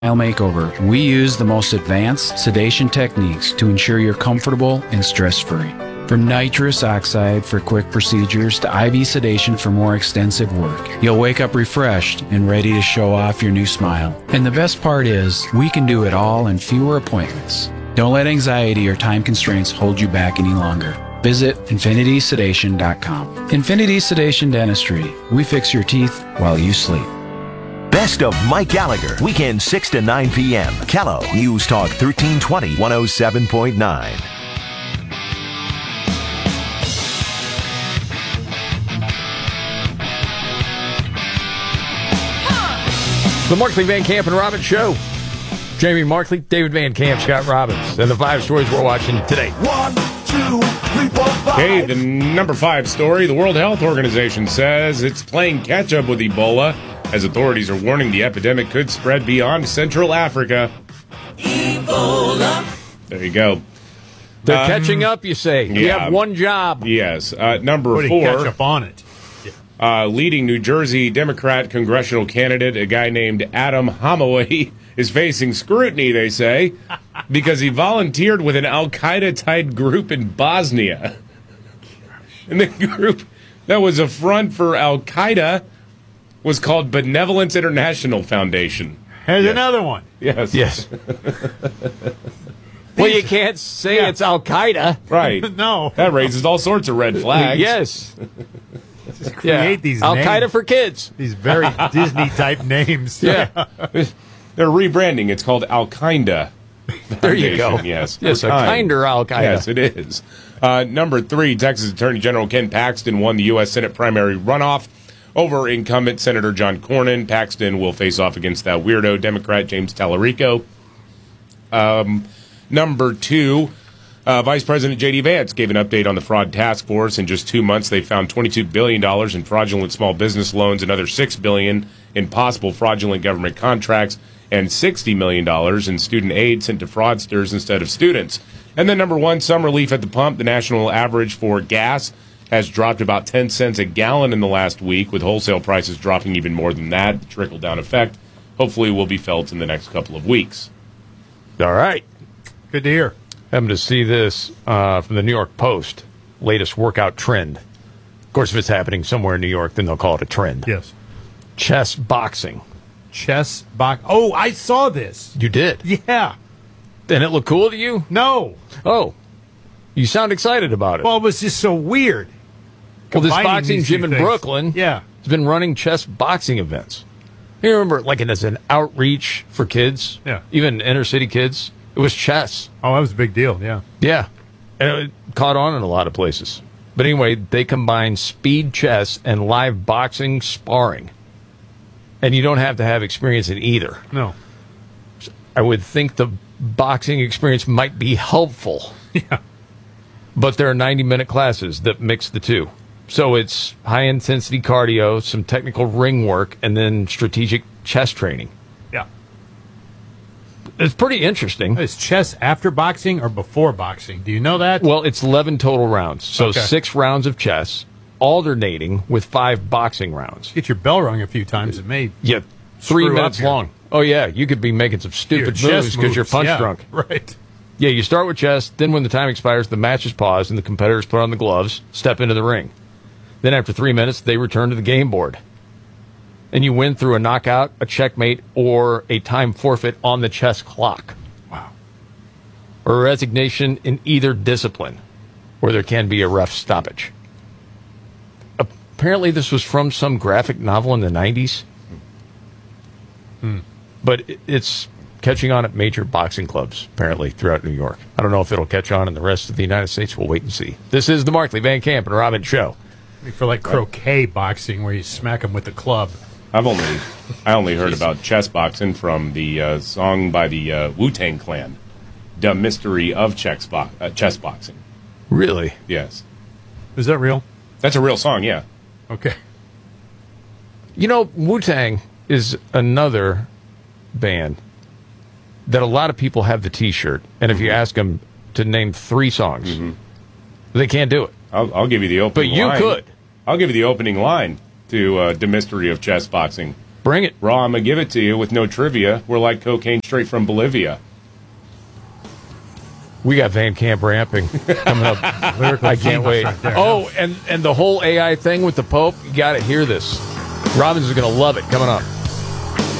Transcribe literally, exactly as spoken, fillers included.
Makeover. We use the most advanced sedation techniques to ensure you're comfortable and stress-free. From nitrous oxide for quick procedures to I V sedation for more extensive work, you'll wake up refreshed and ready to show off your new smile. And the best part is, we can do it all in fewer appointments. Don't let anxiety or time constraints hold you back any longer. Visit infinity sedation dot com. Infinity Sedation Dentistry. We fix your teeth while you sleep. Best of Mike Gallagher, weekend six to nine p.m. Kello, News Talk thirteen twenty, one oh seven point nine. The Markley, Van Camp, and Robbins Show. Jamie Markley, David Van Camp, Scott Robbins, and the five stories we're watching today. One, two, three, four, five. Okay, the number five story, the World Health Organization says it's playing catch-up with Ebola as authorities are warning the epidemic could spread beyond Central Africa. Ebola. There you go. They're Um, catching up, you say. We yeah. have one job. Yes. Uh, number Way to four. catch up on it. Uh, leading New Jersey Democrat congressional candidate, a guy named Adam Hamaway, is facing scrutiny, they say, because he volunteered with an Al-Qaeda-type group in Bosnia. And the group that was a front for Al-Qaeda was called Benevolence International Foundation. Here's Yes. another one. Yes. Yes. Well, you can't say Yeah. it's Al-Qaeda. Right. No. That raises all sorts of red flags. Yes. Create these Al-Qaeda names. for kids. These very Disney-type names. Yeah. They're rebranding. It's called Al-Qaeda. There you go. Yes. Yes, a Kind. kinder Al-Qaeda. Yes, it is. Uh, number three, Texas Attorney General Ken Paxton won the U S Senate primary runoff over incumbent Senator John Cornyn. Paxton will face off against that weirdo Democrat James Tallarico. Um, number two, uh, Vice President J D Vance gave an update on the fraud task force. In just two months, they found twenty-two billion dollars in fraudulent small business loans, another six billion dollars in possible fraudulent government contracts, and sixty million dollars in student aid sent to fraudsters instead of students. And then number one, some relief at the pump. The national average for gas has dropped about ten cents a gallon in the last week, with wholesale prices dropping even more than that. The trickle-down effect hopefully will be felt in the next couple of weeks. All right. Good to hear. Happen to see this uh, from the New York Post, latest workout trend. Of course, if it's happening somewhere in New York, then they'll call it a trend. Yes. Chess boxing. Chess box. Oh, I saw this. You did? Yeah. And it looked cool to you? No. Oh. You sound excited about it. Well, it was just so weird. Well, this Combining boxing these gym two in things. Brooklyn Yeah. has been running chess boxing events. You remember, like, as an outreach for kids? Yeah. Even inner city kids? It was chess. Oh, that was a big deal. Yeah. Yeah. And it caught on in a lot of places. But anyway, they combine speed chess and live boxing sparring. And you don't have to have experience in either. No. I would think the boxing experience might be helpful. Yeah. But there are ninety-minute classes that mix the two. So it's high-intensity cardio, some technical ring work, and then strategic chess training. Yeah. It's pretty interesting. Is chess after boxing or before boxing? Do you know that? Well, it's eleven total rounds. So Okay. six rounds of chess, alternating with five boxing rounds. Get your bell rung a few times. It may. Yeah, three Screw up minutes here. long. Oh, yeah, you could be making some stupid your moves chess because you're moves. punch Yeah, drunk. Right. Yeah, you start with chess, then when the time expires, the match is paused and the competitors put on the gloves, step into the ring. Then after three minutes, they return to the game board. And you win through a knockout, a checkmate, or a time forfeit on the chess clock. Wow. Or a resignation in either discipline, where there can be a ref stoppage. Apparently this was from some graphic novel in the nineties. Hmm. But it- it's catching on at major boxing clubs, apparently, throughout New York. I don't know if it'll catch on in the rest of the United States. We'll wait and see. This is the Markley, Van Camp, and Robbins Show. For like croquet boxing, where you smack them with the club. I've only I only heard about chess boxing from the uh, song by the uh, Wu-Tang Clan, "The Mystery of Chess, bo- uh, chess Boxing." Really? Yes, Is that real? that's a real song. Yeah, Okay. You know, Wu-Tang is another band that a lot of people have the T-shirt, and if you ask them to name three songs, Mm-hmm. they can't do it. I'll, I'll give you the But opening. you line. could. I'll give you the opening line to uh, "The Mystery of Chess Boxing." Bring it. Raw, I'm going to give it to you with no trivia. We're like cocaine straight from Bolivia. We got Van Camp ramping coming up. I can't wait. right there. Oh, and, and the whole A I thing with the Pope, you got to hear this. Robbins is going to love it coming up.